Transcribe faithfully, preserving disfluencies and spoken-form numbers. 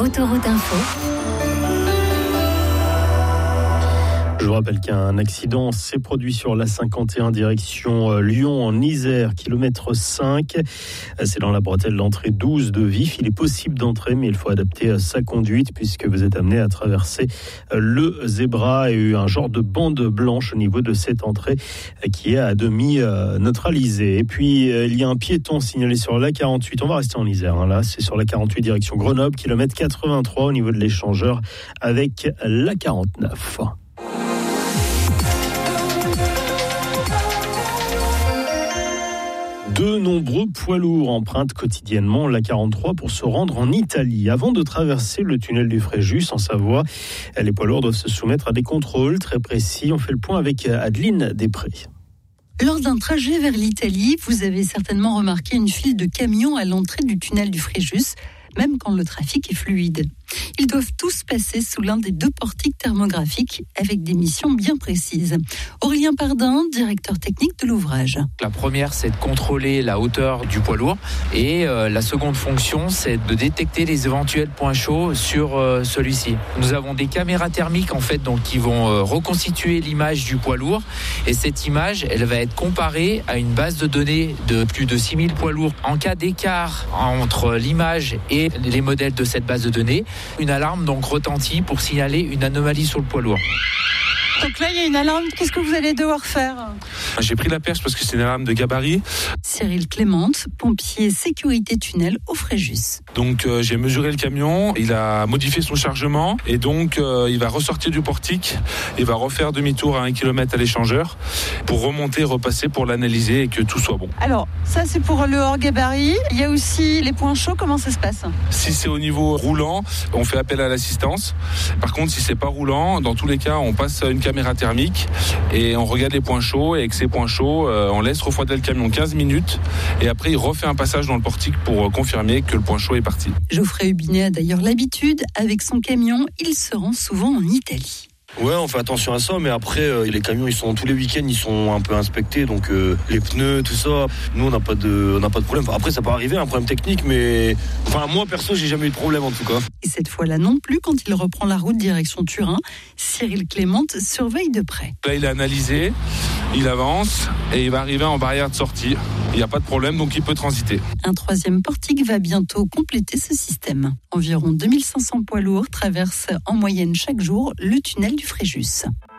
Autoroute Info. Je vous rappelle qu'un accident s'est produit sur l'A cinquante et un direction Lyon en Isère, kilomètre cinq. C'est dans la bretelle d'entrée douze de Vif. Il est possible d'entrer, mais il faut adapter sa conduite puisque vous êtes amené à traverser le zébra et un genre de bande blanche au niveau de cette entrée qui est à demi neutralisée. Et puis, il y a un piéton signalé sur l'A quarante-huit. On va rester en Isère. Là, c'est sur l'A quarante-huit direction Grenoble, kilomètre quatre-vingt-trois au niveau de l'échangeur avec l'A quarante-neuf. De nombreux poids lourds empruntent quotidiennement l'A quarante-trois pour se rendre en Italie. Avant de traverser le tunnel du Fréjus en Savoie, les poids lourds doivent se soumettre à des contrôles très précis. On fait le point avec Adeline Després. Lors d'un trajet vers l'Italie, vous avez certainement remarqué une file de camions à l'entrée du tunnel du Fréjus, même quand le trafic est fluide. Ils doivent tous passer sous l'un des deux portiques thermographiques avec des missions bien précises. Aurélien Pardin, directeur technique de l'ouvrage. La première, c'est de contrôler la hauteur du poids lourd et euh, la seconde fonction, c'est de détecter les éventuels points chauds sur euh, celui-ci. Nous avons des caméras thermiques en fait, donc, qui vont euh, reconstituer l'image du poids lourd et cette image, elle va être comparée à une base de données de plus de six mille poids lourds. En cas d'écart entre l'image et les modèles de cette base de données, une alarme donc retentit pour signaler une anomalie sur le poids lourd. Donc là, il y a une alarme. Qu'est-ce que vous allez devoir faire ? J'ai pris la perche parce que c'est une alarme de gabarit. Cyril Clément, pompier sécurité tunnel au Fréjus. Donc euh, j'ai mesuré le camion, il a modifié son chargement et donc euh, il va ressortir du portique, il va refaire demi-tour à un kilomètre à l'échangeur pour remonter, repasser pour l'analyser et que tout soit bon. Alors ça c'est pour le hors gabarit. Il y a aussi les points chauds. Comment ça se passe ? Si c'est au niveau roulant, on fait appel à l'assistance. Par contre, si c'est pas roulant, dans tous les cas, on passe une caméra thermique et on regarde les points chauds et avec ces points chauds, euh, on laisse refroidir le camion quinze minutes et après il refait un passage dans le portique pour confirmer que le point chaud est parti. Geoffrey Hubinet a d'ailleurs l'habitude, avec son camion, il se rend souvent en Italie. Ouais, on fait attention à ça, mais après, euh, les camions, ils sont tous les week-ends, ils sont un peu inspectés, donc euh, les pneus, tout ça. Nous, on n'a pas de, on n'a pas de problème. Enfin, après, ça peut arriver, un problème technique, mais enfin, moi perso, j'ai jamais eu de problème en tout cas. Et cette fois-là non plus, quand il reprend la route direction Turin, Cyril Clément surveille de près. Là, il a analysé, il avance et il va arriver en barrière de sortie. Il n'y a pas de problème, donc il peut transiter. Un troisième portique va bientôt compléter ce système. Environ deux mille cinq cents poids lourds traversent en moyenne chaque jour le tunnel du Fréjus.